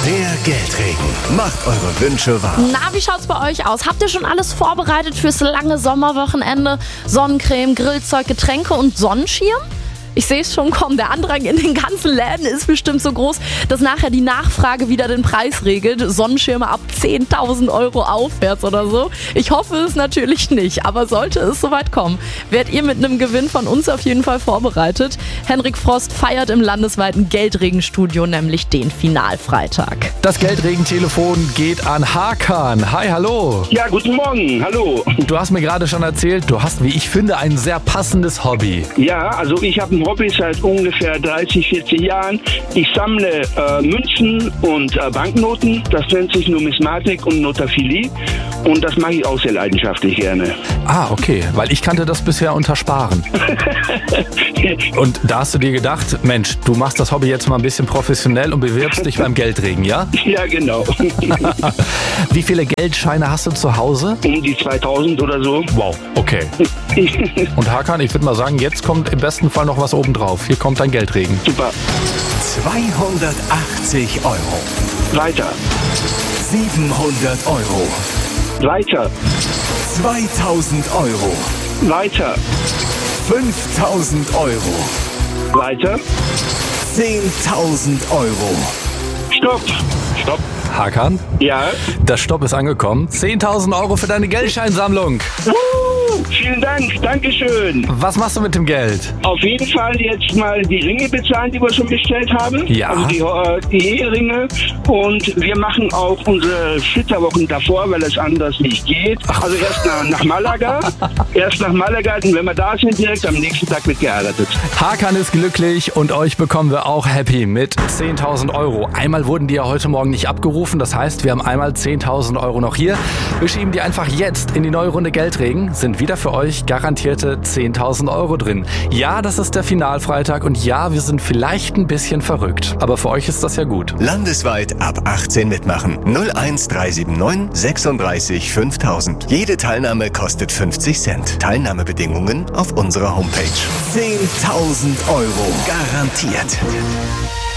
Der Geldregen macht eure Wünsche wahr. Na, wie schaut's bei euch aus? Habt ihr schon alles vorbereitet fürs lange Sommerwochenende? Sonnencreme, Grillzeug, Getränke und Sonnenschirm? Ich sehe es schon kommen, der Andrang in den ganzen Läden ist bestimmt so groß, dass nachher die Nachfrage wieder den Preis regelt. Sonnenschirme ab 10.000 Euro aufwärts oder so. Ich hoffe es natürlich nicht, aber sollte es soweit kommen, werdet ihr mit einem Gewinn von uns auf jeden Fall vorbereitet. Henrik Frost feiert im landesweiten Geldregenstudio nämlich den Finalfreitag. Das Geldregentelefon geht an Hakan. Hi, hallo. Ja, guten Morgen, hallo. Du hast mir gerade schon erzählt, du hast, wie ich finde, ein sehr passendes Hobby. Ja, also ich habe ein Hobby seit ungefähr 30, 40 Jahren. Ich sammle Münzen und Banknoten. Das nennt sich Numismatik und Notaphilie. Und das mache ich auch sehr leidenschaftlich gerne. Ah, okay, weil ich kannte das bisher unter Sparen. Und da hast du dir gedacht, Mensch, du machst das Hobby jetzt mal ein bisschen professionell und bewirbst dich beim Geldregen, ja? Ja, genau. Wie viele Geldscheine hast du zu Hause? Um die 2000 oder so. Wow, okay. Und Hakan, ich würde mal sagen, jetzt kommt im besten Fall noch was obendrauf. Hier kommt dein Geldregen. Super. 280 Euro. Weiter. 700 Euro. Weiter. 2000 Euro. Weiter. 5000 Euro. Weiter. 10.000 Euro. Stopp. Stopp. Hakan, Ja. das Stopp ist angekommen. 10.000 Euro für deine Geldscheinsammlung. Vielen Dank. Dankeschön. Was machst du mit dem Geld? Auf jeden Fall jetzt mal die Ringe bezahlen, die wir schon bestellt haben. Ja. Also die Eheringe. Und wir machen auch unsere Flitterwochen davor, weil es anders nicht geht. Also erst nach Malaga. Erst nach Malaga. Und wenn wir da sind, direkt am nächsten Tag wird geheiratet. Hakan ist glücklich und euch bekommen wir auch happy mit 10.000 Euro. Einmal wurden die ja heute Morgen nicht abgerufen. Das heißt, wir haben einmal 10.000 Euro noch hier. Wir schieben die einfach jetzt in die neue Runde Geldregen. Sind wieder für euch garantierte 10.000 Euro drin. Ja, das ist der Finalfreitag und ja, wir sind vielleicht ein bisschen verrückt. Aber für euch ist das ja gut. Landesweit ab 18 mitmachen. 01379 36 5000. Jede Teilnahme kostet 50 Cent. Teilnahmebedingungen auf unserer Homepage. 10.000 Euro. Garantiert.